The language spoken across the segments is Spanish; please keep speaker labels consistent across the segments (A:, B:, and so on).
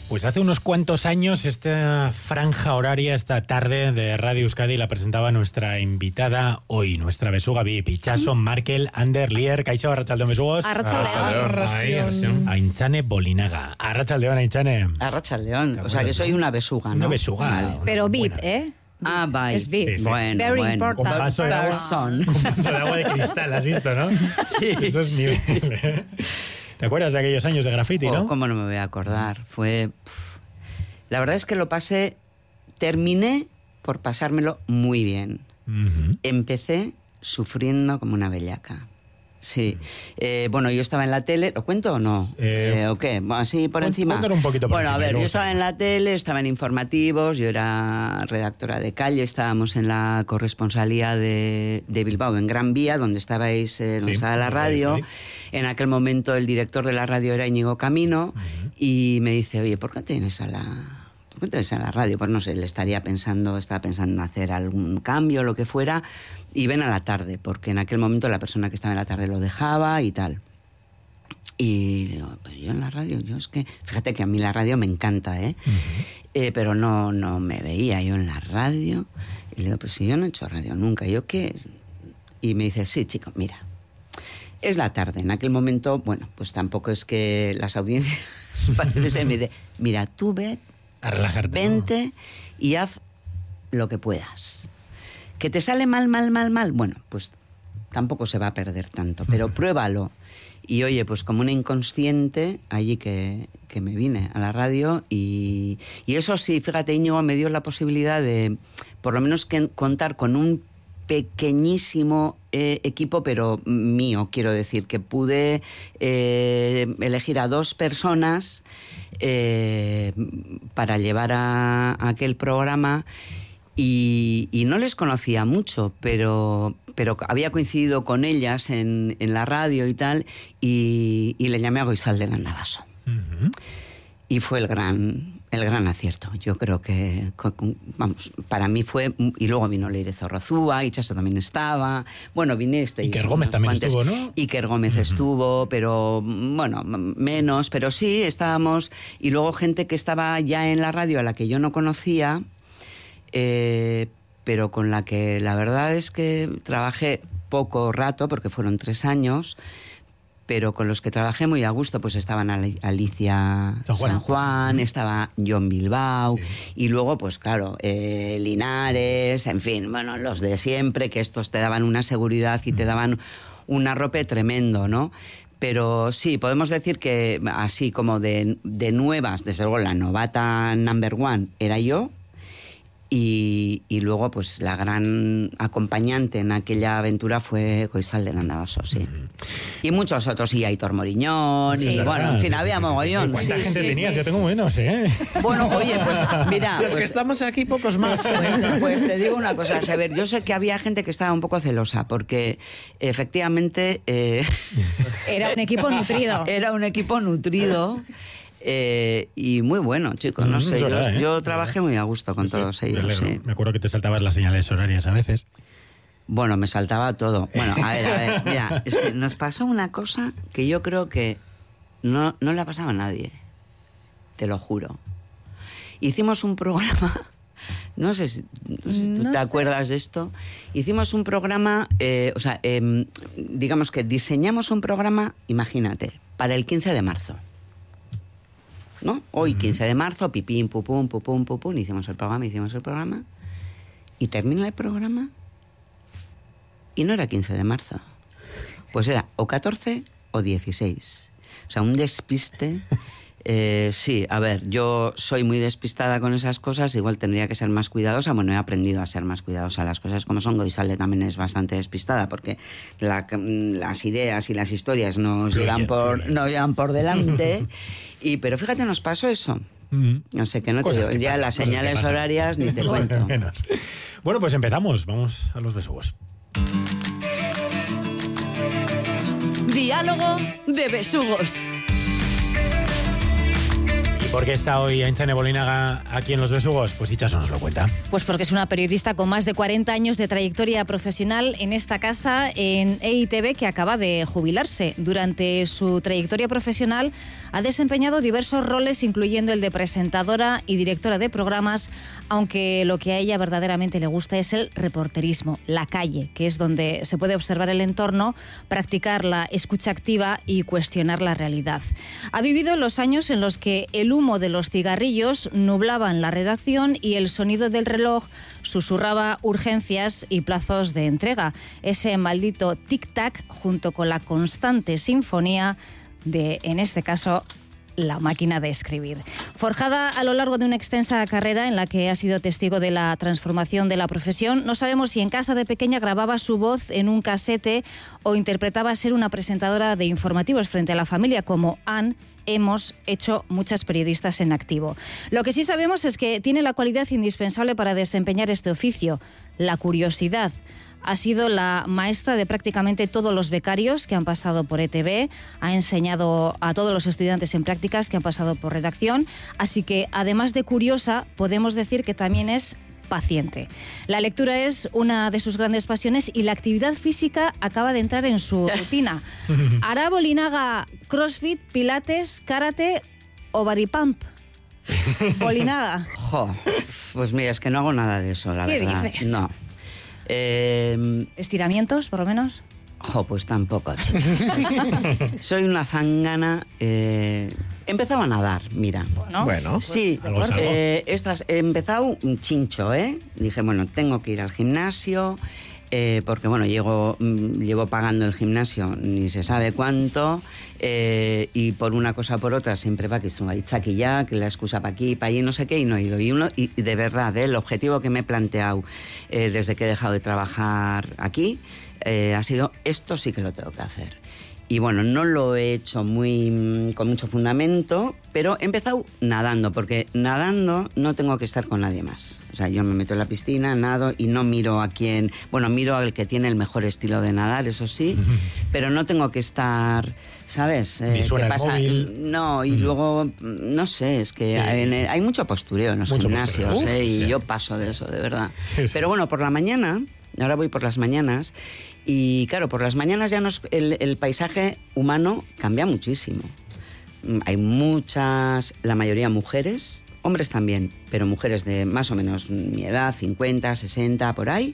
A: Pues hace unos cuantos años esta franja horaria, esta tarde de Radio Euskadi la presentaba nuestra invitada hoy, nuestra besuga VIP, Itxaso Markel Ander Lier. Kaixo, arratsaldeon besugos.
B: Arratsaldeon.
A: Aintzane Bolinaga. Arratsaldeon, Aintzane.
B: Arratsaldeon. O sea que soy una besuga, ¿no?
A: Una besuga.
B: Vale.
A: Una
C: Pero VIP,
A: buena.
C: ¿eh?
B: Ah, bye.
C: Es VIP.
A: Sí, sí.
B: Bueno,
C: Very
B: bueno.
C: important.
A: Con vaso de agua.
B: Person.
A: Con vaso de agua de cristal, ¿has visto, no?
B: Sí,
A: Eso es nivel. ¿Te acuerdas de aquellos años de graffiti, no?
B: ¿Cómo no me voy a acordar? Fue... La verdad es que terminé por pasármelo muy bien.
A: Uh-huh.
B: Empecé sufriendo como una bellaca. Sí. Bueno, yo estaba en la tele. ¿Lo cuento o no? ¿O qué? Bueno, así por encima.
A: Cuéntalo un poquito por
B: bueno,
A: encima,
B: a ver,
A: luego
B: yo estaba en la tele, estaba en informativos, yo era redactora de calle, estábamos en la corresponsalía de Bilbao, en Gran Vía, donde estabais, donde estaba la radio.
A: Sí.
B: En aquel momento el director de la radio era Íñigo Camino, y me dice, oye, ¿por qué te vienes a la radio? Pues no sé, estaba pensando en hacer algún cambio, lo que fuera, y ven a la tarde, porque en aquel momento la persona que estaba en la tarde lo dejaba y tal. Y digo, pero yo en la radio, yo es que, fíjate que a mí la radio me encanta, ¿eh? Uh-huh. Pero no me veía yo en la radio. Y le digo, pues si yo no he hecho radio nunca, ¿yo qué? Y me dice, sí, chico, mira, es la tarde. En aquel momento, bueno, pues tampoco es que las audiencias parece ser, me dice, mira, tú
A: a relajarte,
B: vente, ¿no? Y haz lo que puedas. ¿Que te sale mal? Bueno, pues tampoco se va a perder tanto, pero pruébalo. Y oye, pues como una inconsciente, allí que me vine a la radio y eso sí, fíjate, Íñigo me dio la posibilidad de, por lo menos, contar con un pequeñísimo equipo, pero mío, quiero decir, que pude elegir a 2 personas para llevar a aquel programa y no les conocía mucho, pero había coincidido con ellas en la radio y tal, y le llamé a Goizalde Landavaso. Uh-huh. Y fue el gran acierto. Yo creo que, vamos, para mí fue... Y luego vino Leire Zorrozúa, Itxaso también estaba... Bueno, vinisteis...
A: Iker Gómez también estuvo, ¿no?
B: Iker Gómez estuvo, pero, bueno, menos. Pero sí, estábamos... Y luego gente que estaba ya en la radio a la que yo no conocía... pero con la que la verdad es que trabajé poco rato, porque fueron 3 años, pero con los que trabajé muy a gusto, pues estaban Alicia San Juan, estaba John Bilbao, sí. Y luego, pues claro, Linares, en fin, bueno, los de siempre, que estos te daban una seguridad y te daban un arrope tremendo, ¿no? Pero sí, podemos decir que así como de nuevas, desde luego la novata number 1 era yo, y luego pues la gran acompañante en aquella aventura fue Goizalde Landavaso, sí. Uh-huh. Y muchos otros, y Aitor Moriñón, sí, y bueno, en fin, había mogollón.
A: ¿Cuánta gente tenías? Yo tengo menos, ¿eh?
B: Bueno, oye, pues mira...
D: Los que estamos aquí, pocos más.
B: Pues te digo una cosa, a ver, yo sé que había gente que estaba un poco celosa, porque efectivamente...
C: Era un equipo nutrido.
B: Era un equipo nutrido... y muy bueno, chicos, no sé, yo trabajé muy a gusto con todos ellos. Sí.
A: Me acuerdo que te saltabas las señales horarias a veces.
B: Bueno, me saltaba todo. Bueno, a ver, mira, es que nos pasó una cosa que yo creo que no le ha pasado a nadie, te lo juro. Hicimos un programa, no sé si tú te acuerdas de esto, hicimos un programa, digamos que diseñamos un programa, imagínate, para el 15 de marzo. ¿No? Hoy, 15 de marzo, pipín, pupum, hicimos el programa, y termina el programa, y no era 15 de marzo, pues era o 14 o 16. O sea, un despiste. Sí, a ver, yo soy muy despistada con esas cosas, igual tendría que ser más cuidadosa. Bueno, he aprendido a ser más cuidadosa, las cosas como son. Goizalde también es bastante despistada, porque las ideas y las historias nos llevan por delante. Pero fíjate, nos pasó eso. No sé, que no te digo, ya las señales horarias ni te cuento.
A: Bueno, pues empezamos, vamos a los besugos.
E: Diálogo de besugos.
A: ¿Por qué está hoy Ainhoa Bolinaga aquí en Los Besugos? Pues Itxaso nos lo cuenta.
C: Pues porque es una periodista con más de 40 años de trayectoria profesional en esta casa, en EITV, que acaba de jubilarse. Durante su trayectoria profesional ha desempeñado diversos roles, incluyendo el de presentadora y directora de programas, aunque lo que a ella verdaderamente le gusta es el reporterismo, la calle, que es donde se puede observar el entorno, practicar la escucha activa y cuestionar la realidad. Ha vivido los años en los que el humo de los cigarrillos nublaban la redacción y el sonido del reloj susurraba urgencias y plazos de entrega. Ese maldito tic-tac, junto con la constante sinfonía de, en este caso, la máquina de escribir. Forjada a lo largo de una extensa carrera en la que ha sido testigo de la transformación de la profesión, no sabemos si en casa de pequeña grababa su voz en un casete o interpretaba ser una presentadora de informativos frente a la familia, como hemos hecho muchas periodistas en activo. Lo que sí sabemos es que tiene la cualidad indispensable para desempeñar este oficio, la curiosidad. Ha sido la maestra de prácticamente todos los becarios que han pasado por ETV, ha enseñado a todos los estudiantes en prácticas que han pasado por redacción, así que además de curiosa, podemos decir que también es paciente. La lectura es una de sus grandes pasiones y la actividad física acaba de entrar en su rutina. ¿Hará Bolinaga crossfit, pilates, karate o body pump? Bolinaga.
B: Pues mira, es que no hago nada de eso, la verdad.
C: ¿Qué dices?
B: No.
C: ¿Estiramientos, por lo menos?
B: Pues tampoco, chicos. Soy una zángana. Empezaba a nadar, mira.
D: Bueno.
B: Sí,
A: Algo.
B: he empezado un chincho, ¿eh? Dije, bueno, tengo que ir al gimnasio, porque, bueno, llevo pagando el gimnasio ni se sabe cuánto, y por una cosa o por otra siempre va que suba aquí ya, que la excusa para aquí, para allí, no sé qué, y no he ido. Y de verdad, el objetivo que me he planteado desde que he dejado de trabajar aquí ha sido, esto sí que lo tengo que hacer. Y bueno, no lo he hecho con mucho fundamento, pero he empezado nadando, porque nadando no tengo que estar con nadie más. O sea, yo me meto en la piscina, nado y no miro a quién... Bueno, miro al que tiene el mejor estilo de nadar, eso sí, pero no tengo que estar, ¿sabes?
A: Ni suena
B: ¿qué pasa?
A: el móvil.
B: No, y luego, no sé, es que hay mucho postureo en los gimnasios,
A: postureo.
B: y
A: Sí.
B: yo paso de eso, de verdad.
A: Sí.
B: Pero bueno, por la mañana, ahora voy por las mañanas, y claro, por las mañanas ya el paisaje humano cambia muchísimo. Hay muchas, la mayoría mujeres, hombres también, pero mujeres de más o menos mi edad, 50, 60, por ahí,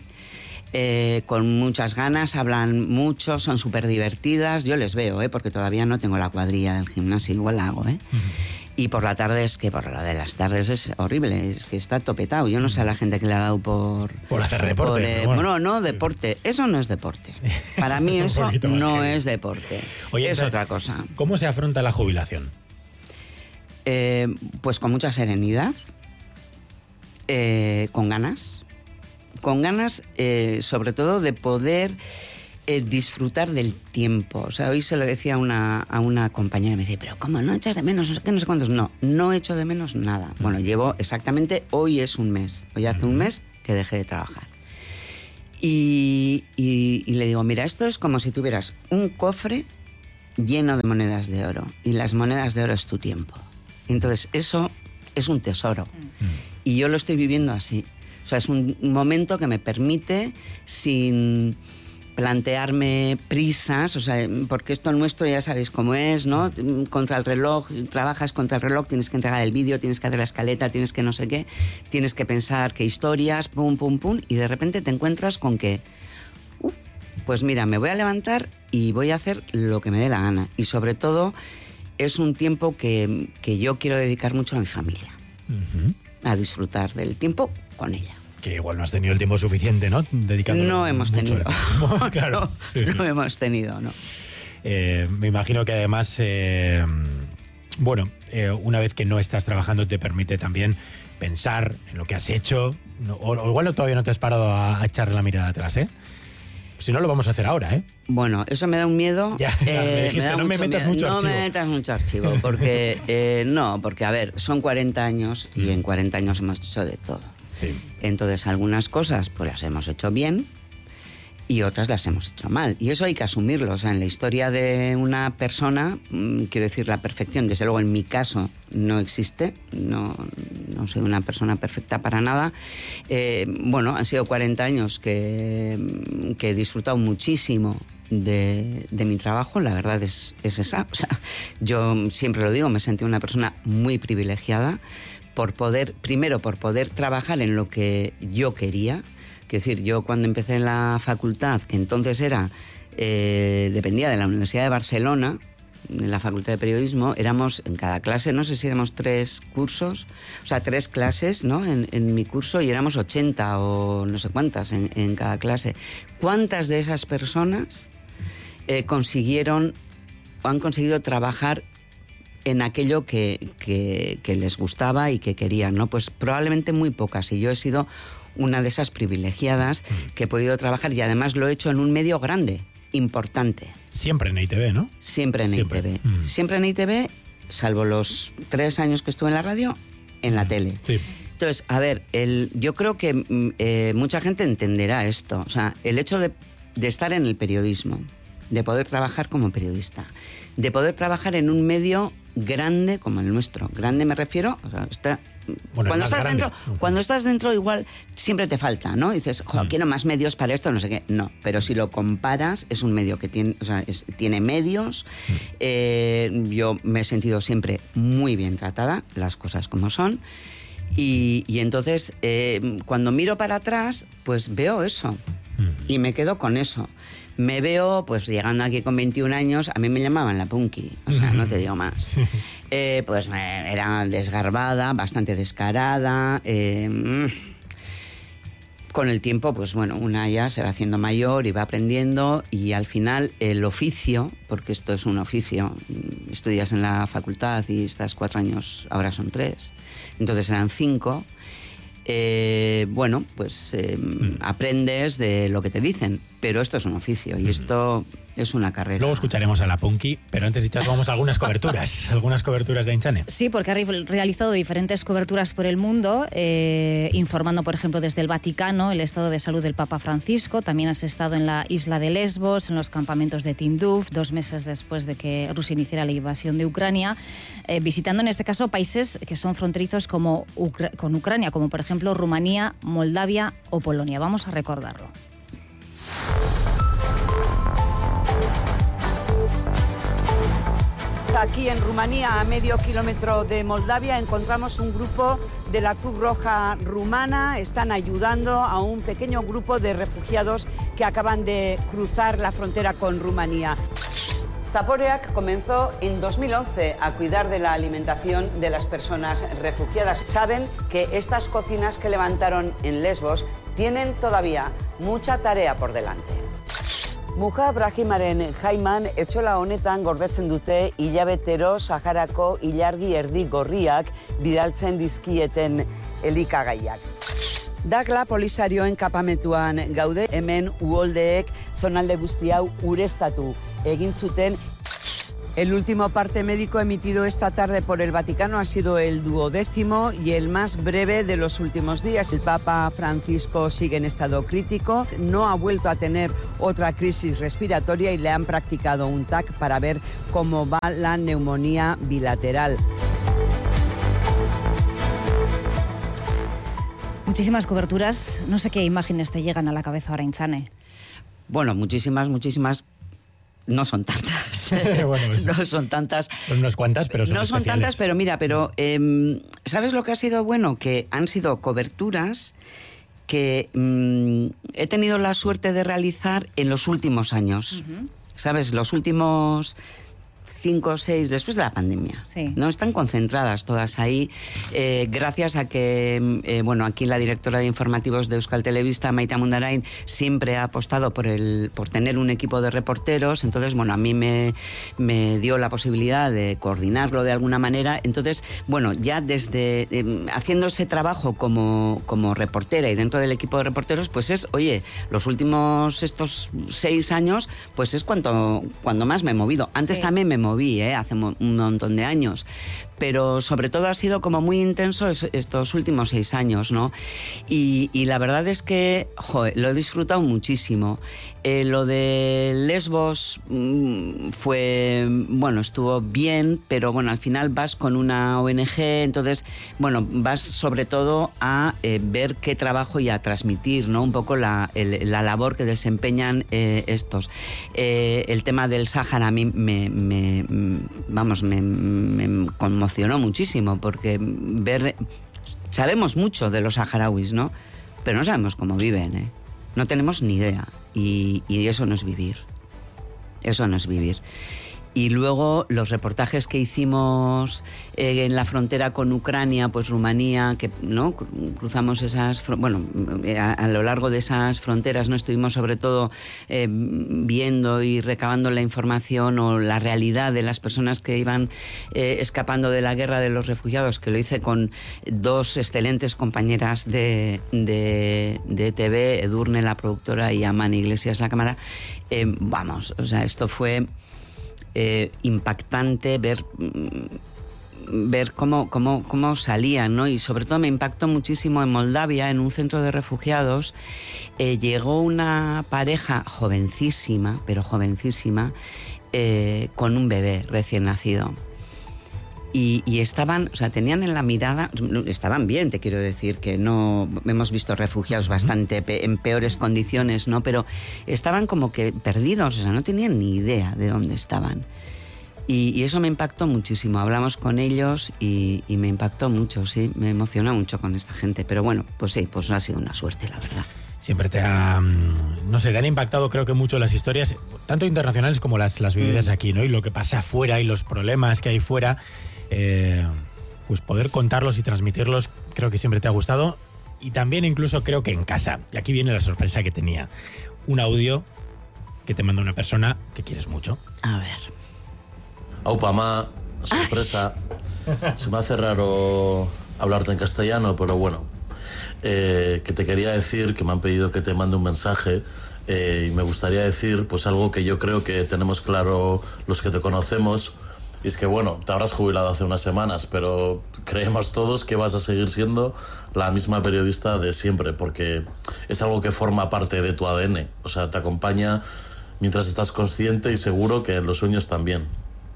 B: con muchas ganas, hablan mucho, son súper divertidas. Yo les veo, porque todavía no tengo la cuadrilla del gimnasio, igual la hago, Y por la tarde es que, por la de las tardes es horrible, es que está topetado. Yo no sé a la gente que le ha dado por
A: hacer deporte. Pero bueno.
B: Bueno, no, deporte. Eso no es deporte. Para mí
A: Un
B: eso
A: poquito más
B: no
A: que-
B: es deporte.
A: Oye,
B: es
A: entonces,
B: otra cosa.
A: ¿Cómo se afronta la jubilación?
B: Pues con mucha serenidad, con ganas. Con ganas, sobre todo, de poder disfrutar del tiempo. O sea, hoy se lo decía a una compañera, me dice, pero ¿cómo no echas de menos? No sé qué, no sé cuántos. No echo de menos nada. Bueno, llevo exactamente, hoy es un mes. Hoy hace un mes que dejé de trabajar. Y le digo, mira, esto es como si tuvieras un cofre lleno de monedas de oro. Y las monedas de oro es tu tiempo. Entonces, eso es un tesoro. Y yo lo estoy viviendo así. O sea, es un momento que me permite, sin plantearme prisas, o sea, porque esto nuestro ya sabéis cómo es, ¿no? Contra el reloj, trabajas contra el reloj, tienes que entregar el vídeo, tienes que hacer la escaleta, tienes que no sé qué, tienes que pensar qué historias, pum, pum, pum, y de repente te encuentras con que, pues mira, me voy a levantar y voy a hacer lo que me dé la gana. Y sobre todo, es un tiempo que yo quiero dedicar mucho a mi familia, a disfrutar del tiempo con ella.
A: Que igual no has tenido el tiempo suficiente, ¿no? Dedicándole
B: No hemos
A: mucho
B: tenido.
A: tiempo. Claro.
B: No,
A: Sí, sí.
B: no hemos tenido, no.
A: Me imagino que además, una vez que no estás trabajando te permite también pensar en lo que has hecho, o igual todavía no te has parado a echarle la mirada atrás, ¿eh? Si no, lo vamos a hacer ahora, ¿eh?
B: Bueno, eso me da un miedo.
A: Ya, me dijiste,
B: da
A: no me metas mucho
B: No
A: archivo.
B: me metas mucho archivo, porque porque a ver, son 40 años y en 40 años hemos hecho de todo.
A: Sí.
B: Entonces, algunas cosas pues las hemos hecho bien, y otras las hemos hecho mal. Y eso hay que asumirlo. O sea, en la historia de una persona, quiero decir, la perfección, desde luego en mi caso, no existe. No soy una persona perfecta para nada. Bueno, han sido 40 años que he disfrutado muchísimo de mi trabajo. La verdad es esa. O sea, yo siempre lo digo, me sentí una persona muy privilegiada primero por poder trabajar en lo que yo quería. Es decir, yo cuando empecé en la facultad, que entonces dependía de la Universidad de Barcelona, en la Facultad de Periodismo, éramos en cada clase, no sé si éramos 3 cursos, o sea, 3 clases, ¿no? En mi curso, y éramos 80 o no sé cuántas en cada clase. ¿Cuántas de esas personas han conseguido trabajar en aquello que les gustaba y que querían, ¿no? Pues probablemente muy pocas, y yo he sido una de esas privilegiadas que he podido trabajar, y además lo he hecho en un medio grande, importante.
A: Siempre en ITV, ¿no?
B: Siempre en ITV. Siempre en ITV, salvo los 3 años que estuve en la radio, en la tele.
A: Sí.
B: Entonces, a ver, yo creo que mucha gente entenderá esto. O sea, el hecho de estar en el periodismo, de poder trabajar como periodista, de poder trabajar en un medio grande como el nuestro. Grande me refiero, o sea, cuando estás dentro igual siempre te falta, ¿no? Dices, quiero más medios para esto, no sé qué. No, pero si lo comparas, es un medio que tiene, o sea, tiene medios. Yo me he sentido siempre muy bien tratada, las cosas como son. Y entonces, cuando miro para atrás, pues veo eso. Y me quedo con eso. Me veo, pues llegando aquí con 21 años, a mí me llamaban la punky, o sea, no te digo más. Pues era desgarbada, bastante descarada. Con el tiempo, pues bueno, una ya se va haciendo mayor y va aprendiendo, y al final el oficio, porque esto es un oficio, estudias en la facultad y estás 4 años, ahora son 3, entonces eran 5. Bueno, pues aprendes de lo que te dicen, pero esto es un oficio y esto es una carrera.
A: Luego escucharemos a la punky, pero antes, Itxaso, vamos a algunas coberturas de Aintzane.
C: Sí, porque ha realizado diferentes coberturas por el mundo, informando, por ejemplo, desde el Vaticano, el estado de salud del Papa Francisco. También has estado en la isla de Lesbos, en los campamentos de Tinduf, 2 meses después de que Rusia iniciara la invasión de Ucrania, visitando en este caso países que son fronterizos con Ucrania, como por ejemplo Rumanía, Moldavia o Polonia. Vamos a recordarlo.
E: Aquí en Rumanía, a medio kilómetro de Moldavia, encontramos un grupo de la Cruz Roja rumana. Están ayudando a un pequeño grupo de refugiados que acaban de cruzar la frontera con Rumanía. Zaporeak comenzó en 2011 a cuidar de la alimentación de las personas refugiadas. Saben que estas cocinas que levantaron en Lesbos tienen todavía mucha tarea por delante. Muja Brahimaren jaiman etxola honetan gordetzen dute hilabetero Saharako ilargi erdi gorriak bidaltzen dizkieten elikagaiak. Dakla Polisarioen kapamentuan gaude, hemen uholdeek zonalde guzti hau ureztatu egin zuten. El último parte médico emitido esta tarde por el Vaticano ha sido el 12º y el más breve de los últimos días. El Papa Francisco sigue en estado crítico, no ha vuelto a tener otra crisis respiratoria y le han practicado un TAC para ver cómo va la neumonía bilateral.
C: Muchísimas coberturas. No sé qué imágenes te llegan a la cabeza ahora, Aintzane.
B: Bueno, muchísimas. No son tantas.
A: Bueno,
B: no son tantas.
A: Son unas cuantas, pero son
B: no son
A: especiales.
B: tantas, pero mira, ¿sabes lo que ha sido bueno? Que han sido coberturas que he tenido la suerte de realizar en los últimos años. ¿Sabes? Los últimos 5 o 6, después de la pandemia.
C: Sí.
B: No están concentradas todas ahí, gracias a que, bueno, aquí la directora de informativos de Euskal Telebista, Maite Mundarain, siempre ha apostado por tener un equipo de reporteros. Entonces, bueno, a mí me dio la posibilidad de coordinarlo de alguna manera. Entonces, bueno, ya desde haciendo ese trabajo como reportera y dentro del equipo de reporteros, pues es, oye, los últimos estos 6 años, pues es cuando más me he movido. Antes también me moví moví, hace un montón de años. Pero sobre todo ha sido como muy intenso estos últimos 6 años, ¿no? Y la verdad es que, lo he disfrutado muchísimo. Lo de Lesbos estuvo bien, pero bueno, al final vas con una ONG, entonces, bueno, vas sobre todo a ver qué trabajo y a transmitir, ¿no? Un poco la labor que desempeñan estos. El tema del Sáhara a mí me conmocionó muchísimo, porque sabemos mucho de los saharauis, ¿no? Pero no sabemos cómo viven, ¿eh? No tenemos ni idea. Y eso no es vivir. Eso no es vivir. Y luego los reportajes que hicimos en la frontera con Ucrania, pues Rumanía, que no cruzamos a lo largo de esas fronteras, no estuvimos sobre todo viendo y recabando la información o la realidad de las personas que iban escapando de la guerra de los refugiados, que lo hice con 2 excelentes compañeras de ETV, Edurne, la productora, y Amani Iglesias, la cámara. Esto fue impactante ver cómo salían, ¿no? Y sobre todo me impactó muchísimo en Moldavia, en un centro de refugiados, llegó una pareja jovencísima, con un bebé recién nacido. Y estaban, tenían en la mirada, estaban bien, te quiero decir, que no hemos visto refugiados bastante en peores condiciones, ¿no? Pero estaban como que perdidos, no tenían ni idea de dónde estaban. Y eso me impactó muchísimo. Hablamos con ellos y me impactó mucho, sí, me emocionó mucho con esta gente. Pero bueno, pues sí, pues ha sido una suerte, la verdad.
A: Siempre te han impactado, creo que mucho las historias, tanto internacionales como las vividas aquí, ¿no? Y lo que pasa afuera y los problemas que hay fuera. Pues poder contarlos y transmitirlos creo que siempre te ha gustado, y también incluso creo que en casa. Y aquí viene la sorpresa que tenía, un audio que te manda una persona que quieres mucho.
B: A ver.
F: Aupa, ma, sorpresa. Se me hace raro hablarte en castellano, pero bueno, que te quería decir que me han pedido que te mande un mensaje, y me gustaría decir pues algo que yo creo que tenemos claro los que te conocemos. Y es que, bueno, te habrás jubilado hace unas semanas, pero creemos todos que vas a seguir siendo la misma periodista de siempre, porque es algo que forma parte de tu ADN. O sea, te acompaña mientras estás consciente y seguro que en los sueños también.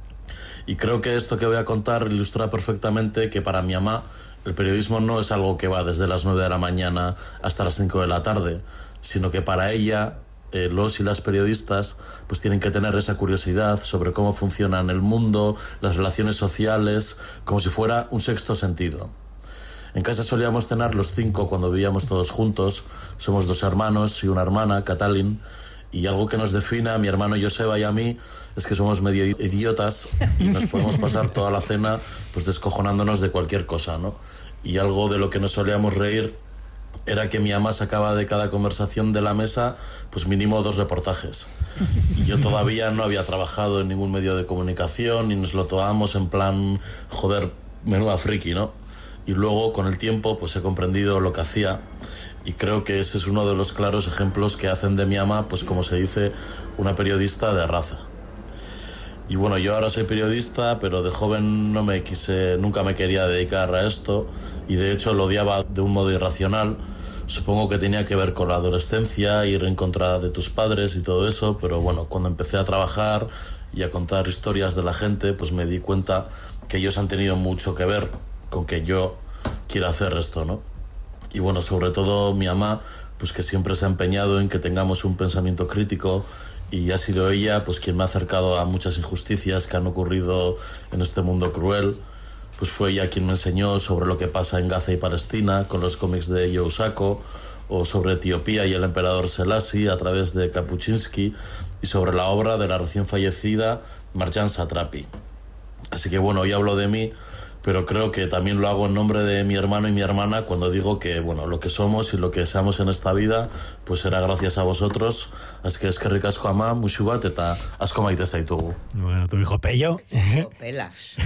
F: Y creo que esto que voy a contar ilustra perfectamente que para mi mamá el periodismo no es algo que va desde las 9 de la mañana hasta las 5 de la tarde, sino que para ella los y las periodistas pues tienen que tener esa curiosidad sobre cómo funcionan el mundo, las relaciones sociales, como si fuera un sexto sentido. En casa solíamos cenar los 5 cuando vivíamos todos juntos. Somos 2 hermanos y una hermana, Katalin, y algo que nos define a mi hermano Joseba y a mí es que somos medio idiotas y nos podemos pasar toda la cena pues descojonándonos de cualquier cosa, ¿no? Y algo de lo que nos solíamos reír era que mi mamá sacaba de cada conversación de la mesa pues mínimo 2 reportajes. Y yo todavía no había trabajado en ningún medio de comunicación y nos lo tomábamos en plan, joder, menuda friki, ¿no? Y luego con el tiempo pues he comprendido lo que hacía, y creo que ese es uno de los claros ejemplos que hacen de mi mamá, pues como se dice, una periodista de raza. Y bueno, yo ahora soy periodista, pero de joven nunca me quería dedicar a esto, y de hecho lo odiaba de un modo irracional. Supongo que tenía que ver con la adolescencia, ir en contra de tus padres y todo eso, pero bueno, cuando empecé a trabajar y a contar historias de la gente, pues me di cuenta que ellos han tenido mucho que ver con que yo quiera hacer esto, ¿no? Y bueno, sobre todo mi mamá, pues que siempre se ha empeñado en que tengamos un pensamiento crítico, y ha sido ella pues quien me ha acercado a muchas injusticias que han ocurrido en este mundo cruel. Pues fue ella quien me enseñó sobre lo que pasa en Gaza y Palestina con los cómics de Joe Sacco, o sobre Etiopía y el emperador Selassie a través de Kapuczynski, y sobre la obra de la recién fallecida Marjan Satrapi. Así que bueno, hoy hablo de mí, pero creo que también lo hago en nombre de mi hermano y mi hermana cuando digo que, bueno, lo que somos y lo que seamos en esta vida, pues será gracias a vosotros. Así que eskerrik asko ama, musu bat, eta asko maite zaitugu.
A: Bueno, tu hijo Pello.
B: Pelas.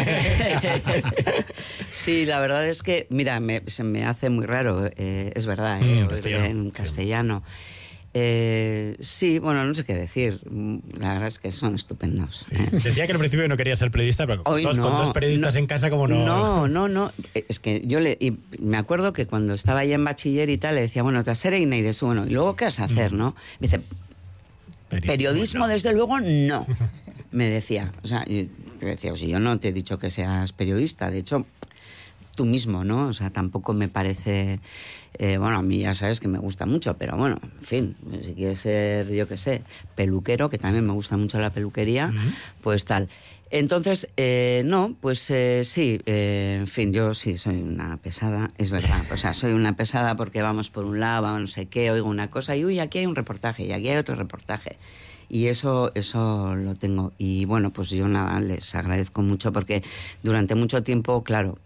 B: Sí, la verdad es que, mira, se me hace muy raro, es verdad, en castellano. Sí, bueno, no sé qué decir. La verdad es que son estupendos.
A: Decía que al principio no quería ser periodista, pero con dos periodistas en casa, como no...
B: No. Es que yo y me acuerdo que cuando estaba ya en bachiller y tal, le decía, bueno, te haré y de eso, bueno, ¿y luego qué vas a hacer, no? Me dice, periodismo no. Desde luego, no. Me decía. O sea, yo decía, pues yo no te he dicho que seas periodista, de hecho... tú mismo, ¿no? O sea, tampoco me parece... bueno, a mí ya sabes que me gusta mucho, pero bueno, en fin, si quieres ser, yo qué sé, peluquero, que también me gusta mucho la peluquería, pues tal. Entonces, no, pues sí, en fin, yo sí soy una pesada, es verdad. O sea, soy una pesada porque vamos por un lado, no sé qué, oigo una cosa y, uy, aquí hay un reportaje y aquí hay otro reportaje. Y eso lo tengo. Y bueno, pues yo nada, les agradezco mucho porque durante mucho tiempo, claro...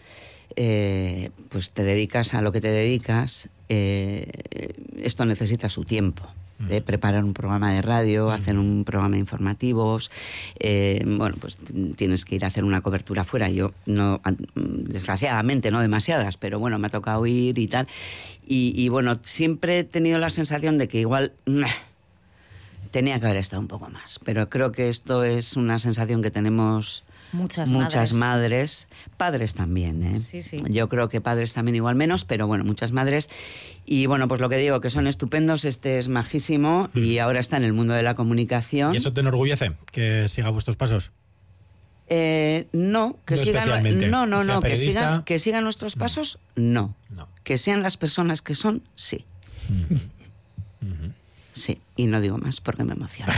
B: pues te dedicas a lo que te dedicas, esto necesita su tiempo. Preparar un programa de radio, hacer un programa de informativos, bueno, pues tienes que ir a hacer una cobertura fuera. Yo no, desgraciadamente, no demasiadas, pero bueno, me ha tocado ir y tal. Y bueno, siempre he tenido la sensación de que igual tenía que haber estado un poco más. Pero creo que esto es una sensación que tenemos... Muchas madres, padres también, ¿eh?
C: Sí.
B: Yo creo que padres también igual menos, pero bueno, muchas madres. Y bueno, pues lo que digo, que son estupendos, este es majísimo y ahora está en el mundo de la comunicación.
A: ¿Y eso te enorgullece, que siga vuestros pasos?
B: No, que
A: no
B: sigan,
A: no,
B: que sigan nuestros pasos, no. Que sean las personas que son, sí. Sí, y no digo más porque me emociona.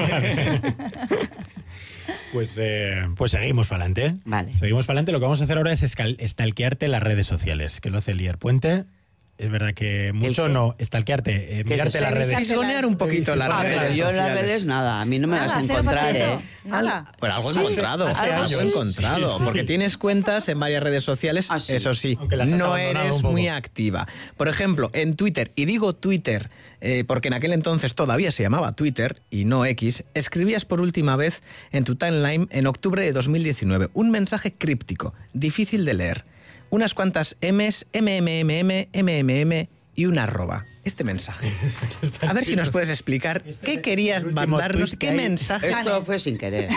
A: Pues seguimos para adelante.
B: Vale.
A: Seguimos para adelante. Lo que vamos a hacer ahora es stalkearte las redes sociales, que lo hace Lier Puente. Es verdad que mucho no, stalkearte, mirarte las redes.
D: Fisgonear un poquito las redes sociales.
B: Yo las redes nada, a mí no me vas a encontrar,
C: Nada.
D: Pues algo he encontrado,
A: Sí.
D: porque tienes cuentas en varias redes sociales,
B: sí.
D: Eso sí,
A: las has
D: no
A: abandonado
D: eres
A: un poco.
D: muy activa. Por ejemplo, en Twitter, y digo Twitter porque en aquel entonces todavía se llamaba Twitter y no X, escribías por última vez en tu timeline en octubre de 2019 un mensaje críptico, difícil de leer. Unas cuantas M's, MMMM y una arroba. Este mensaje. A ver si nos puedes explicar qué querías mandarnos, qué mensaje.
B: Esto fue sin querer.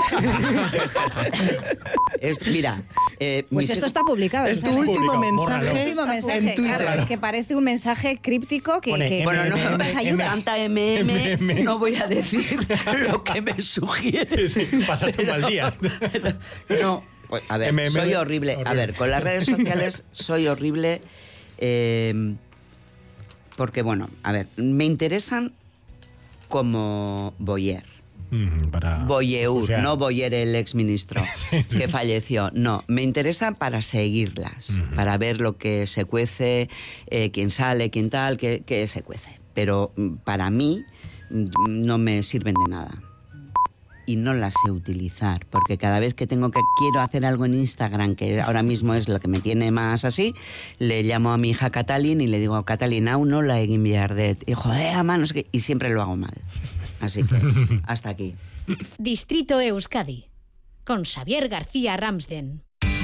B: Mira,
C: pues esto está publicado.
D: Es tu último mensaje en Twitter.
C: Claro, es que parece un mensaje críptico que
B: bueno, no
C: nos ayuda.
B: Tanta no voy a decir lo que me sugiere.
A: Sí, pasaste un mal día.
B: No, pues, a ver, soy horrible. A ver, con las redes sociales soy horrible. Porque, bueno, a ver, me interesan como Boyer. Boyeur, no Boyer el exministro que falleció. No, me interesa para seguirlas, para ver lo que se cuece, quién sale, quién tal, qué se cuece. Pero para mí no me sirven de nada. Y no las sé utilizar, porque cada vez que quiero hacer algo en Instagram, que ahora mismo es lo que me tiene más así, le llamo a mi hija Catalin y le digo, Catalin, aún no la he enviado. Y joder, ama, no sé qué, y siempre lo hago mal. Así que, hasta aquí.
G: Distrito Euskadi, con Xavier García Ramsden.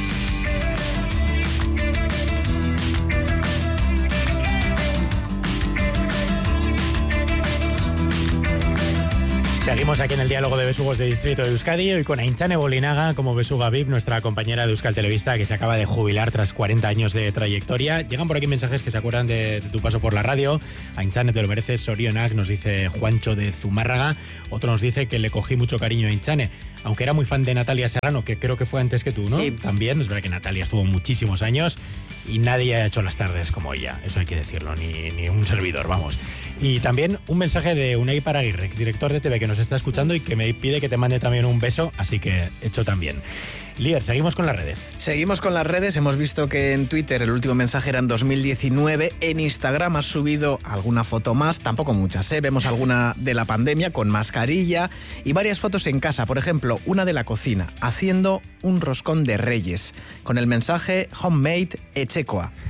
A: Seguimos aquí en el diálogo de besugos de Distrito de Euskadi, hoy con Aintzane Bolinaga como besuga VIP, nuestra compañera de Euskal Telebista que se acaba de jubilar tras 40 años de trayectoria. Llegan por aquí mensajes que se acuerdan de tu paso por la radio. Aintzane, te lo mereces, Sorionak, nos dice Juancho de Zumárraga. Otro nos dice que le cogí mucho cariño a Aintzane, aunque era muy fan de Natalia Serrano, que creo que fue antes que tú, ¿no?
B: Sí.
A: También, es verdad que Natalia estuvo muchísimos años y nadie ha hecho las tardes como ella, eso hay que decirlo, ni un servidor, vamos. Y también un mensaje de Unai Paraguirre, director de TV, que nos está escuchando y que me pide que te mande también un beso, así que hecho también. Lier, seguimos con las redes.
D: Seguimos con las redes. Hemos visto que en Twitter el último mensaje era en 2019. En Instagram has subido alguna foto más, tampoco muchas, ¿eh? Vemos alguna de la pandemia con mascarilla y varias fotos en casa. Por ejemplo, una de la cocina, haciendo un roscón de Reyes, con el mensaje Homemade Echecoa.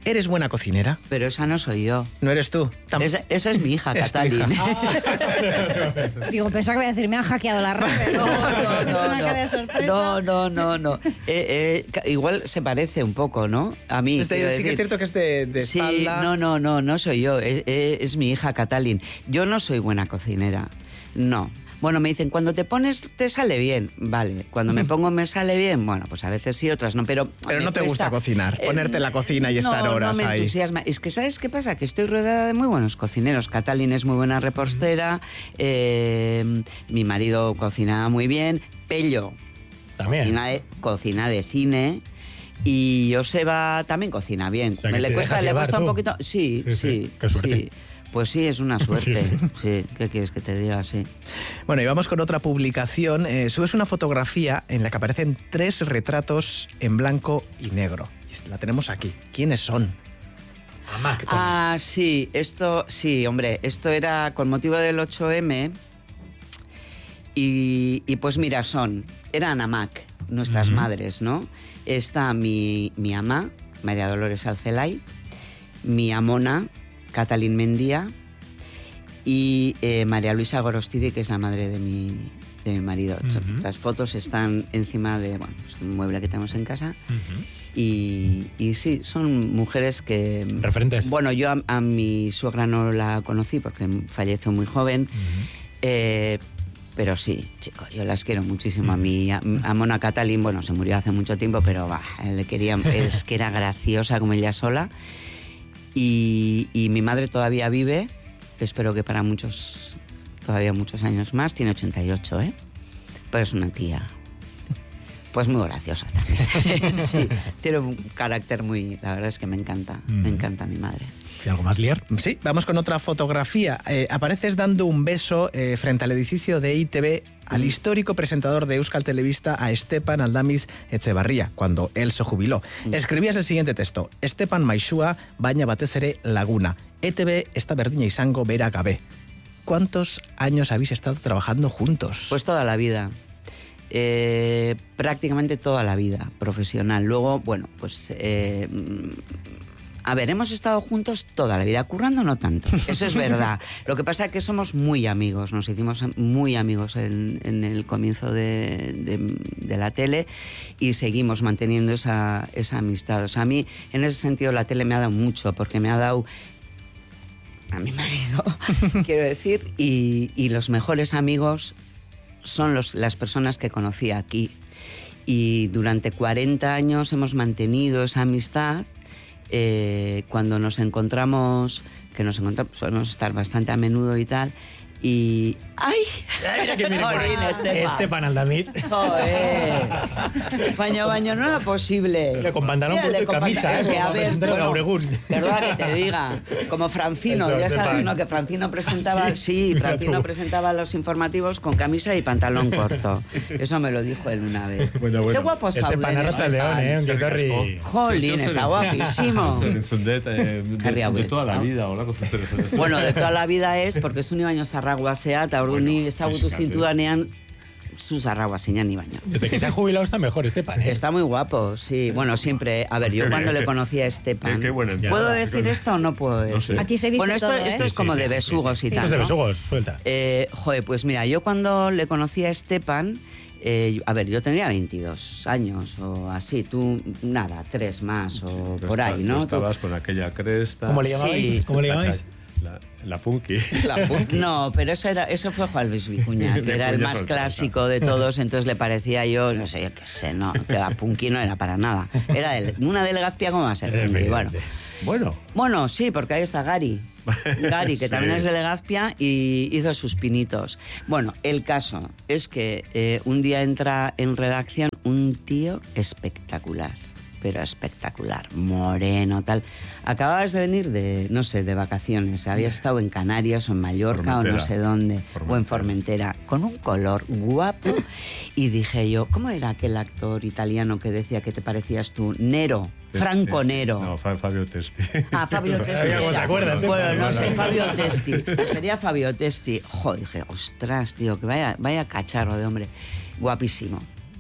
D: ¿Eres buena cocinera?
B: Pero esa no soy yo.
D: ¿No eres tú?
B: Esa es mi hija,
D: Es tu
B: Catalina.
C: Digo, pensaba que iba a decir, me han hackeado la red.
B: No,
C: Una cara de sorpresa.
B: no. Igual se parece un poco, ¿no? A mí.
D: Sí que es cierto que es de
B: Sí,
D: espalda.
B: no soy yo. Es mi hija, Catalina. Yo no soy buena cocinera. No. Bueno, me dicen, cuando te pones, te sale bien. Vale, cuando me pongo, me sale bien. Bueno, pues a veces sí, otras no, pero
D: no te gusta cocinar, ponerte en la cocina y estar horas
B: no me
D: ahí.
B: entusiasma. Es que, ¿sabes qué pasa? Que estoy rodeada de muy buenos cocineros. Catalina es muy buena repostera, mi marido cocina muy bien, Pello
A: También.
B: cocina de cine. Y Joseba también cocina bien.
A: O sea, que te
B: le cuesta
A: dejas llevar
B: un
A: tú.
B: poquito. Sí.
A: Qué suerte.
B: Sí. Pues sí, es una suerte.
A: Sí.
B: Sí, ¿qué quieres que te diga? Sí.
D: Bueno, y vamos con otra publicación. Subes una fotografía en la que aparecen 3 retratos en blanco y negro. Y la tenemos aquí. ¿Quiénes son?
A: Mamá,
B: Sí, hombre, esto era con motivo del 8M y pues mira, eran AMAC, nuestras madres, ¿no? Está mi ama, María Dolores Alcelay, mi amona, Catalín Mendía, y María Luisa Gorostidi, que es la madre de mi marido. Estas fotos están encima de un mueble que tenemos en casa. Y sí, son mujeres que...
A: Referentes.
B: Bueno, yo a mi suegra no la conocí porque falleció muy joven. Pero sí, chicos, yo las quiero muchísimo. A Mona Catalín, se murió hace mucho tiempo, pero le quería, es que era graciosa como ella sola. Y mi madre todavía vive, espero que para todavía muchos años más, tiene 88, pero es una tía, pues muy graciosa también. Sí, tiene un carácter la verdad es que me encanta mi madre.
A: ¿Y algo más, Lier?
D: Sí, vamos con otra fotografía. Apareces dando un beso frente al edificio de ITV al histórico presentador de Euskal Telebista, a Estepan Aldamiz Etxebarria, cuando él se jubiló. Escribías el siguiente texto: Estepan maixua, baina batez ere laguna. ETB está berdina izango bera gabe. ¿Cuántos años habéis estado trabajando juntos?
B: Pues toda la vida. Prácticamente toda la vida profesional. Luego, hemos estado juntos toda la vida, currando no tanto, eso es verdad. Lo que pasa es que somos muy amigos, nos hicimos muy amigos en el comienzo de la tele y seguimos manteniendo esa amistad. O sea, a mí, en ese sentido, la tele me ha dado mucho, porque me ha dado a mi marido, quiero decir, y los mejores amigos son las personas que conocí aquí. Y durante 40 años hemos mantenido esa amistad. Cuando nos encontramos, solemos estar bastante a menudo y tal, y... ¡Ay!
A: Mira que viene
B: Jolín,
A: Estepan Aldamiz.
B: ¡Joder! Baño, no era posible.
A: Con pantalón corto y camisa,
B: es que,
A: como
B: a ver,
A: presentador de Gauregún.
B: perdona que te diga, como Francino,
A: Eso,
B: ya sabes,
A: Estepan.
B: ¿no? Que Francino presentaba,
A: Mira
B: Francino
A: tú.
B: presentaba los informativos con camisa y pantalón corto. Eso me lo dijo él una vez.
H: Bueno.
B: Qué guapo
A: Estepan
B: Saulen,
A: Arrasa el León,
B: Estepan.
A: Ongi etorri.
B: Jolín, está guapísimo.
H: De toda la vida, hola,
B: Bueno, de toda la vida es, porque es un baino zarragua seata, orduni ezagutu zintudanean, su zarragua señan y baño.
A: Desde que se ha jubilado está mejor, Estepan.
B: Está muy guapo, sí. Bueno, siempre... A ver, yo cuando le conocí a Estepan...
H: Qué buena entrada.
B: ¿Puedo decir esto o no puedo decir?
H: No sé.
C: Aquí se dice
B: Bueno, esto
C: todo,
B: es
H: Sí,
B: como
H: sí,
B: de
H: sí,
B: besugos
H: sí,
B: y
H: sí.
B: tal,
A: Esto es de
B: ¿no?
A: besugos, suelta.
B: Joder, pues mira, yo cuando le conocí a Estepan... a ver, yo tendría 22 años o así, tú nada, 3 más o por ahí, ¿no?
H: Tú estabas con aquella cresta.
A: ¿Cómo le llamabais?
B: Sí.
A: ¿Cómo le llamabais?
H: La punky.
B: No, pero eso fue Juan Luis Vicuña, que era el
H: Vicuña
B: más
H: Soltera.
B: clásico de todos, entonces le parecía yo qué sé, no, que la punky no era para nada. Era una de Legazpia, ¿cómo va a ser punky? Bueno, sí, porque ahí está Gary, que también es de Legazpia y hizo sus pinitos. Bueno, el caso es que un día entra en redacción un tío espectacular, pero espectacular, moreno, tal. Acababas de venir de vacaciones, habías estado en Canarias o en Mallorca o no sé dónde, o en Formentera, con un color guapo. Y dije yo, ¿cómo era aquel actor italiano que decía que te parecías tú? Nero. Franco Nero.
H: No, Fabio Testi.
B: Ah, Fabio Testi.
A: ¿Cómo se acuerdas?
B: Bueno, no sé, Fabio Testi. Sería Fabio Testi. Joder, dije, ostras, tío, que vaya cacharro de hombre. Guapísimo.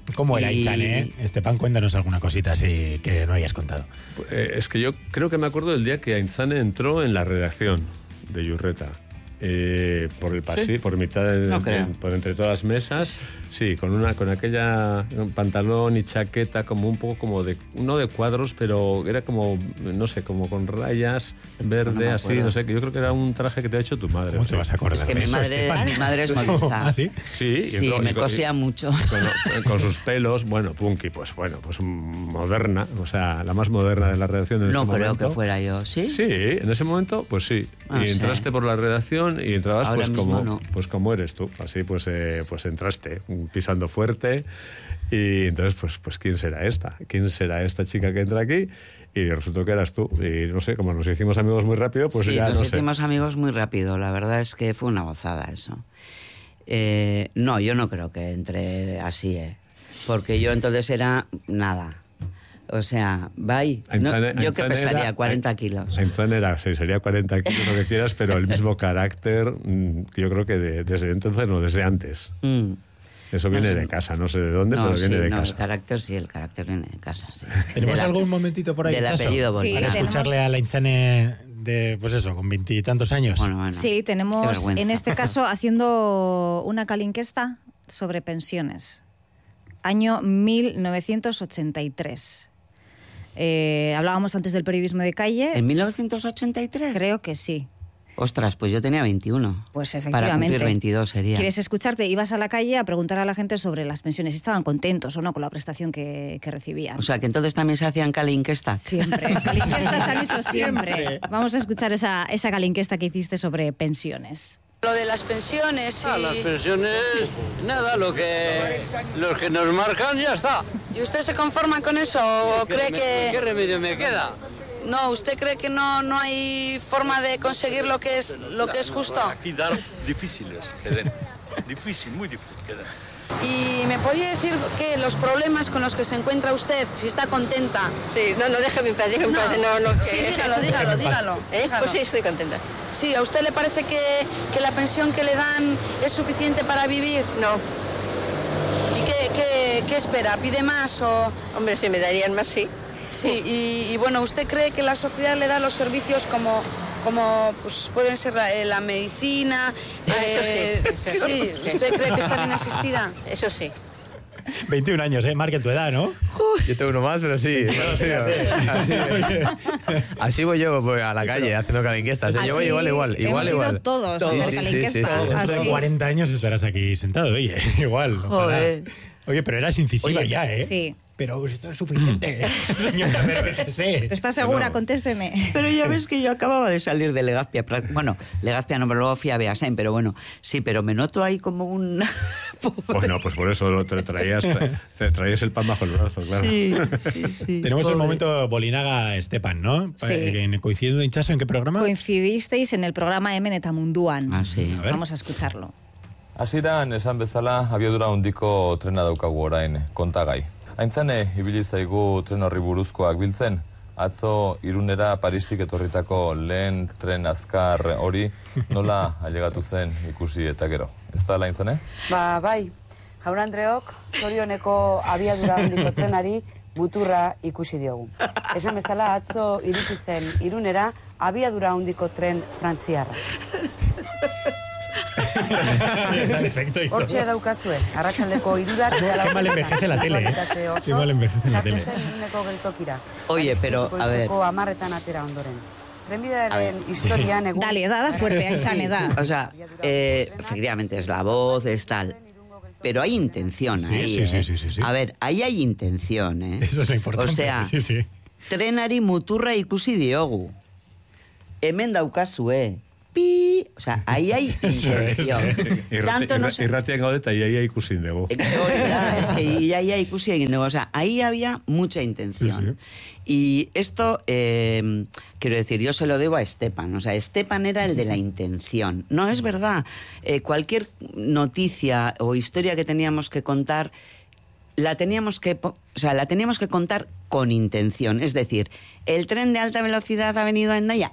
A: ¿Cómo era Aintzane? Estepan, cuéntanos alguna cosita así que no hayas contado.
H: Es que yo creo que me acuerdo del día que Aintzane entró en la redacción de Yurreta. Por el pasillo, ¿sí? Por mitad por entre todas las mesas, sí, con aquella pantalón y chaqueta como un poco como de, no de cuadros, pero era como, no sé, como con rayas verde, así, no sé, que yo creo que era un traje que te ha hecho tu madre.
B: ¿Cómo te vas a acordar? Es que mi madre es modista.
A: ¿Ah, sí?
H: Sí,
B: sí, me cosía mucho.
H: Con sus pelos, punky, pues moderna, o sea, la más moderna de la redacción en ese momento.
B: No creo que fuera yo, ¿sí?
H: Sí, en ese momento, pues sí. Y entraste por la redacción y entrabas como eres tú. Así pues entraste pisando fuerte y entonces pues ¿quién será esta? ¿Quién será esta chica que entra aquí? Y resultó que eras tú. Y no sé, como nos hicimos amigos muy rápido, pues
B: sí,
H: ya no sé.
B: nos hicimos amigos muy rápido. La verdad es que fue una gozada eso. No, yo no creo que entre así, porque yo entonces era nada. O sea, yo que pesaría 40 kilos.
H: Aintzane sería 40 kilos lo que quieras, pero el mismo carácter, yo creo que desde entonces, no, desde antes. Eso viene de casa, no sé de dónde, pero viene de casa.
B: El carácter viene de casa, sí.
A: ¿Tenemos algún momentito por ahí,
B: del apellido
C: Bolívar?
A: Para escucharle a la Aintzane de, pues eso, con 20 y tantos años.
B: Bueno.
C: Sí, tenemos, en este caso, haciendo una calinquesta sobre pensiones. Año 1983. Hablábamos antes del periodismo de calle.
B: ¿En 1983?
C: Creo que sí.
B: Ostras, pues yo tenía 21.
C: Pues efectivamente.
B: Para cumplir 22 sería.
C: ¿Quieres escucharte? Ibas a la calle a preguntar a la gente sobre las pensiones. Si estaban contentos o no con la prestación que recibían.
B: O sea, que entonces también se hacían calinquestas.
C: Siempre. Calinquestas se han hecho siempre. Vamos a escuchar esa calinquesta que hiciste sobre pensiones.
I: Lo de las pensiones, sí.
J: Las pensiones, nada, los que nos marcan ya está.
I: ¿Y usted se conforma con eso o cree que...?
J: ¿Qué remedio me queda?
I: No, ¿usted cree que no hay forma de conseguir lo que es justo?
J: Aquí dar difíciles que den. Difícil, muy difícil que den.
I: ¿Y me podría decir que los problemas con los que se encuentra usted, si está contenta?
K: Sí, déjeme en paz,
I: no. Sí, dígalo.
K: Pues sí, estoy contenta.
I: Sí, ¿a usted le parece que la pensión que le dan es suficiente para vivir?
K: No.
I: ¿Y qué espera? ¿Pide más o...?
K: Hombre, si me darían más, sí.
I: Sí, y bueno, ¿usted cree que la sociedad le da los servicios como pues pueden ser la medicina?
K: Eso sí.
I: Sí, ¿usted cree que está bien asistida?
K: Eso sí.
A: 21 años, marca tu edad, ¿no?
D: Yo tengo uno más, pero sí. Así voy yo a la calle haciendo calinquestas. Yo voy igual.
C: Hemos ido todos a hacer calinquestas.
A: Dentro de 40 años estarás aquí sentado, oye, igual.
B: Joder.
A: Oye, pero eras incisiva ya, ¿eh?
C: Sí.
A: Pero esto es suficiente, señora, pero fíjese.
C: ¿Estás segura? Contésteme.
B: Pero ya ves que yo acababa de salir de Legazpia. Bueno, Legazpia no, pero luego fui a Beasain, pero bueno, sí, pero me noto ahí como un...
H: Bueno, pues por eso te traías el pan bajo el brazo, claro.
B: Sí.
A: Tenemos el momento Bolinaga-Estepan, ¿no?
C: Sí.
A: ¿Coincidiendo hinchazo en qué programa?
C: Coincidisteis en el programa Emeneta Munduan.
B: Ah, sí.
C: Vamos a escucharlo.
L: Hasieran esan bezala abiadura handiko trena daukagu orain kontagai. Aintzane, ibili zaigu tren horri buruzkoak biltzen, atzo Irunera Paristik etorritako lehen tren azkar hori nola ailegatu zen ikusi eta gero. Ez da, Aintzane?
M: Bai, jaun Andreok, zorioneko abiadura handiko trenari muturra ikusi diogu. Esan bezala atzo iritsi zen Irunera abiadura handiko tren frantziarra. Hortxe daukazue, arratsaldeko 3:00.
A: Qué mal envejece la tele, ¿eh? Qué mal envejece la tele.
B: Oye, pero, a ver...
M: Amarretan atera ondoren. Trenbidearen historian egun...
C: Dale, da fuerte, Aintzane, da.
B: O sea, efectivamente, es la voz, es tal... Pero hay intención ahí,
A: sí.
B: A ver, ahí hay intención, ¿eh?
A: Eso es lo importante.
B: O sea, trenari muturra ikusi diogu. Hemen daukazue. O sea, ahí hay intención.
H: Irratian gaudeta y ahí hay ikusi dugu.
B: Es que ahí hay ikusi egin dugu. O sea, ahí había mucha intención. Y esto, quiero decir, yo se lo debo a Estepan. O sea, Estepan era el de la intención. No, es verdad. Cualquier noticia o historia que teníamos que contar, la teníamos que contar con intención. Es decir, ¿el tren de alta velocidad ha venido a Hendaya?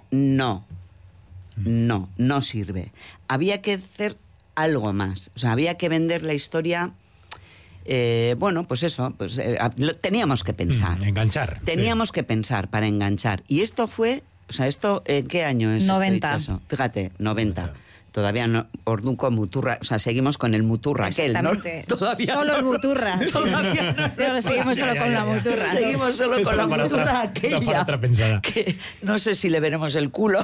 B: No sirve. Había que hacer algo más. O sea, había que vender la historia bueno, pues eso, pues, teníamos que pensar.
A: Enganchar.
B: Teníamos que pensar para enganchar. Y esto fue, o sea, ¿esto en qué año es?
C: 90.
B: Fíjate, 90. Todavía no, Orduko Muturra, o sea, seguimos con el Muturra aquel, ¿no?
C: Todavía solo
B: no.
C: el Muturra.
B: Todavía no.
C: Seguimos solo con la Muturra.
B: Seguimos solo con la Muturra aquella. Que no sé si le veremos el culo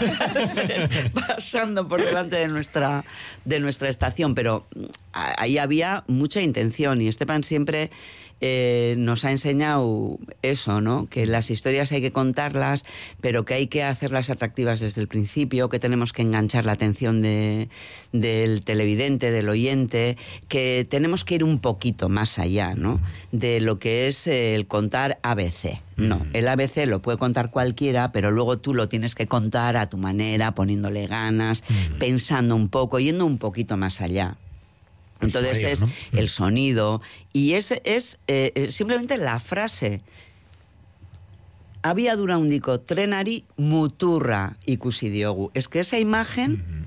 B: pasando por delante de nuestra estación, pero ahí había mucha intención y Esteban siempre nos ha enseñado eso, ¿no? Que las historias hay que contarlas, pero que hay que hacerlas atractivas desde el principio, que tenemos que enganchar la atención del televidente, del oyente, que tenemos que ir un poquito más allá, ¿no? De lo que es el contar ABC. No, el ABC lo puede contar cualquiera, pero luego tú lo tienes que contar a tu manera, poniéndole ganas, pensando un poco, yendo un poquito más allá. Entonces sonido, es, ¿no? El sonido, y es simplemente la frase. Abiadura handiko trenari muturra ikusi diogu. Es que esa imagen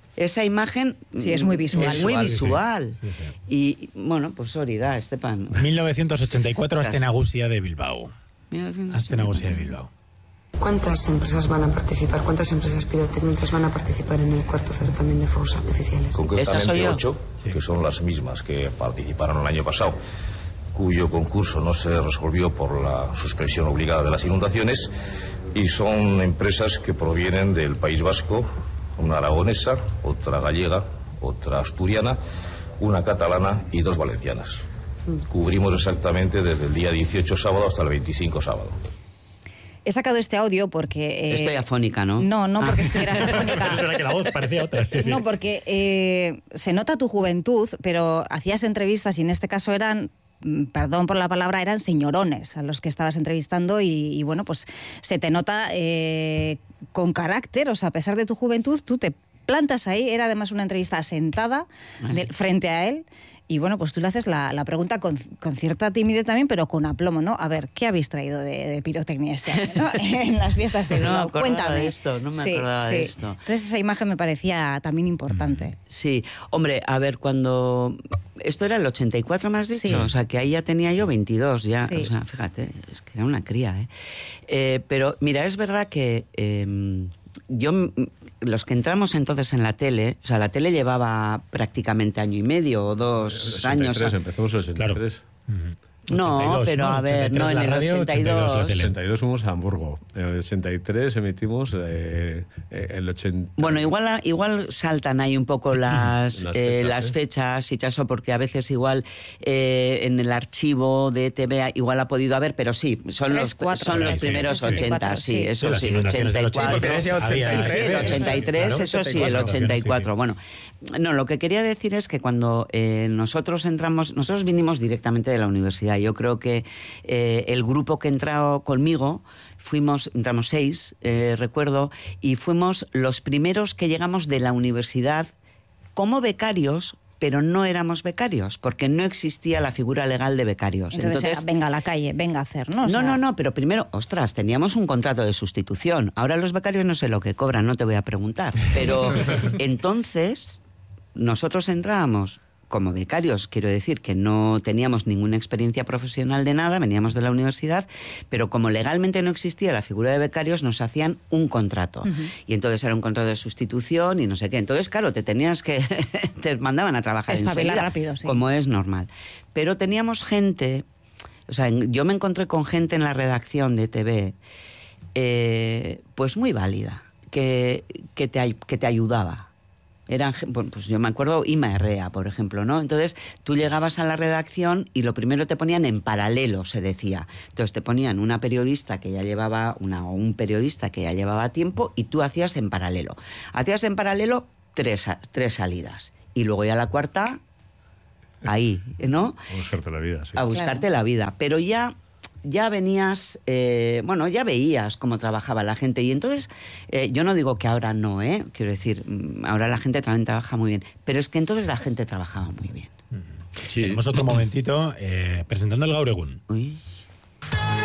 C: sí, es muy visual.
B: Es muy visual.
A: Sí, sí.
B: Y bueno, pues hori da, Esteban.
A: 1984, Aste Nagusia de Bilbao. Aste Nagusia de Bilbao.
N: ¿Cuántas empresas van a participar? ¿Cuántas empresas pirotécnicas van a participar en el cuarto certamen de fuegos artificiales?
O: Concretamente 8, que son las mismas que participaron el año pasado, cuyo concurso no se resolvió por la suspensión obligada de las inundaciones, y son empresas que provienen del País Vasco, una aragonesa, otra gallega, otra asturiana, una catalana y 2 valencianas. Cubrimos exactamente desde el día 18 sábado hasta el 25 sábado.
C: He sacado este audio porque...
B: Estoy afónica, ¿no?
C: No porque estuvieras afónica.
A: Es verdad que la voz parecía otra. Sí, sí.
C: No, porque se nota tu juventud, pero hacías entrevistas y en este caso eran... Perdón por la palabra, eran señorones a los que estabas entrevistando y bueno, pues se te nota con carácter, o sea, a pesar de tu juventud, tú te plantas ahí. Era además una entrevista sentada frente a él. Y bueno, pues tú le haces la pregunta con cierta timidez también, pero con aplomo, ¿no? A ver, ¿qué habéis traído de pirotecnia este año, ¿no? En las fiestas de Bilbao? Cuéntame.
B: No me acordaba de esto.
C: Entonces esa imagen me parecía también importante.
B: Sí, hombre, a ver, cuando... Esto era el 84, ¿me has dicho? Sí. O sea, que ahí ya tenía yo 22, ya. Sí. O sea, fíjate, es que era una cría, ¿eh? Pero mira, es verdad que los que entramos entonces en la tele, o sea, la tele llevaba prácticamente año y medio o 2 años.
H: Empezamos en el 83.
B: Claro. No, pero a ver, no, en el 82.
H: En el 82 fuimos a Hamburgo. En el 83 emitimos el 80.
B: Bueno, igual saltan ahí un poco las fechas, Ichaso, porque a veces igual en el archivo de TV igual ha podido haber, pero sí, son los primeros 80, sí, eso sí, el 84. Sí, el 83, eso sí, el 84. Bueno, no, lo que quería decir es que cuando nosotros vinimos directamente de la universidad. Yo creo que el grupo que entró conmigo, entramos 6, recuerdo, y fuimos los primeros que llegamos de la universidad como becarios, pero no éramos becarios, porque no existía la figura legal de becarios.
C: Entonces era, venga a la calle, venga a hacer, ¿no? O sea...
B: No, pero primero, ostras, teníamos un contrato de sustitución. Ahora los becarios no sé lo que cobran, no te voy a preguntar. Pero entonces, nosotros entrábamos como becarios, quiero decir que no teníamos ninguna experiencia profesional de nada, veníamos de la universidad, pero como legalmente no existía la figura de becarios, nos hacían un contrato. Y entonces era un contrato de sustitución y no sé qué. Entonces, claro, te mandaban a trabajar enseguida,
C: rápido, sí.
B: Como es normal. Pero teníamos gente, o sea, yo me encontré con gente en la redacción de TV, pues muy válida, que te ayudaba. Bueno, pues yo me acuerdo Ima Herrea, por ejemplo, ¿no? Entonces tú llegabas a la redacción y lo primero te ponían en paralelo, se decía. Entonces te ponían una periodista que ya llevaba, o un periodista que ya llevaba tiempo, y tú hacías en paralelo. Hacías en paralelo tres salidas. Y luego ya la cuarta, ahí, ¿no?
H: A buscarte la vida, sí.
B: A buscarte la vida. Pero ya venías, ya veías cómo trabajaba la gente. Y entonces, yo no digo que ahora no, quiero decir, ahora la gente también trabaja muy bien, pero es que entonces la gente trabajaba muy bien.
A: Sí. Tenemos otro momentito presentando el Gaur Egun.
B: Uy.